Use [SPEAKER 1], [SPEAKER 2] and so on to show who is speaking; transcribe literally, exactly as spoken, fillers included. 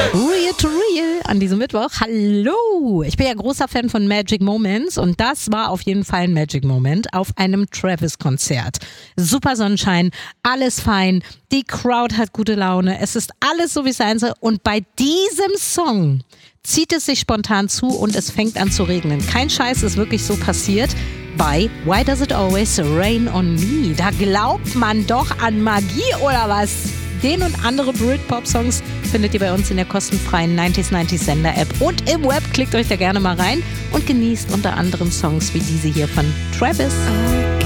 [SPEAKER 1] Real to Real an diesem Mittwoch. Hallo! Ich bin ja großer Fan von Magic Moments und das war auf jeden Fall ein Magic Moment auf einem Travis-Konzert. Super Sonnenschein, alles fein, die Crowd hat gute Laune, es ist alles so wie es sein soll und bei diesem Song zieht es sich spontan zu und es fängt an zu regnen. Kein Scheiß, ist wirklich so passiert bei Why Does It Always Rain on Me? Da glaubt man doch an Magie oder was? Den und andere Britpop-Songs findet ihr bei uns in der kostenfreien neunzig neunzig Sender-App und im Web. Klickt euch da gerne mal rein und genießt unter anderem Songs wie diese hier von Travis.